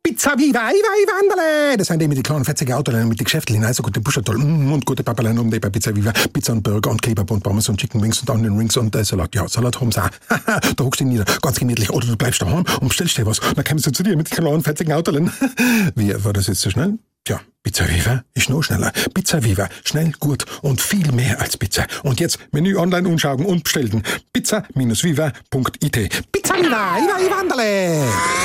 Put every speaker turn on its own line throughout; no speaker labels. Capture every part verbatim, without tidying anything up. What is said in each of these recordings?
Pizza Viva, Iva, Ivandale! Das sind die mit den kleinen fetzigen Autos mit den Geschäftlichen, also gute Buschatoll mm, und gute Papalein um die bei Pizza Viva. Pizza und Burger und Kebab und Pommes und Chicken Wings und Onion Rings und äh, Salat. Ja, Salat haben sie auch. Da hockst du nieder, ganz gemütlich. Oder du bleibst daheim und bestellst dir was. Dann kommst du zu dir mit den kleinen fetzigen Autos. Wie, war das jetzt so schnell? Tja, Pizza Viva ist noch schneller. Pizza Viva, schnell, gut und viel mehr als Pizza. Und jetzt Menü online umschauen und bestellen. pizza viva punkt i t. Pizza Viva, Iva, Ivandale!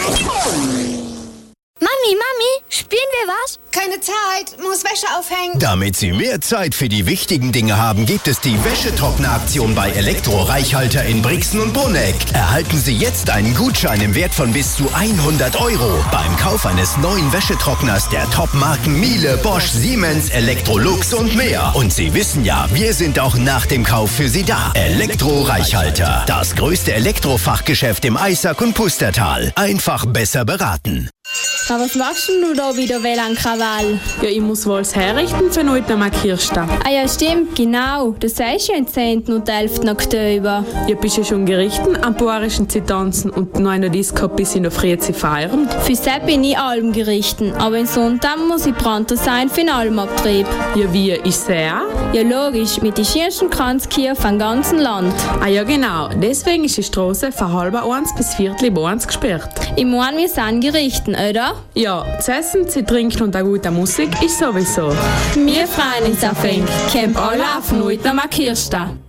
Mami, Mami, spielen wir was?
Keine Zeit, muss Wäsche aufhängen.
Damit Sie mehr Zeit für die wichtigen Dinge haben, gibt es die Wäschetrockner-Aktion bei Elektro-Reichhalter in Brixen und Bruneck. Erhalten Sie jetzt einen Gutschein im Wert von bis zu hundert Euro beim Kauf eines neuen Wäschetrockners der Top-Marken Miele, Bosch, Siemens, Electrolux und mehr. Und Sie wissen ja, wir sind auch nach dem Kauf für Sie da. Elektro-Reichhalter, das größte Elektrofachgeschäft im Eisack und Pustertal. Einfach besser beraten.
Aber was machst denn du da wieder, W L A N-Krawall?
Ja, ich muss wohl das herrichten für heute am Kirsten.
Ah ja, stimmt, genau. Das sagst du ja am zehnten und elften Oktober.
Ja, bist du schon gerichten am Boarischen Zitanzen und noch eine Disco bis in der Früh zu feiern?
Für das bin ich allem gerichten, aber in Sonntag muss ich Branter sein für den Almabtrieb.
Ja, wie, ist der auch?
Ja, logisch, mit den schönsten Kranzkirchen vom ganzen Land.
Ah ja, genau. Deswegen ist die Straße von halb eins bis viertel eins gesperrt.
Ich meine, wir sind gerichten, oder?
Ja, zu essen, zu trinken und auch gute Musik ist sowieso.
Wir freuen uns auf ihn. Camp alle auf heute am Kirsten.